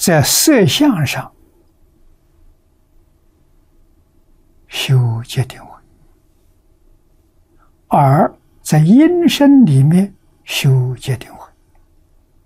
在色相上修戒定慧，耳在音声里面修戒定慧。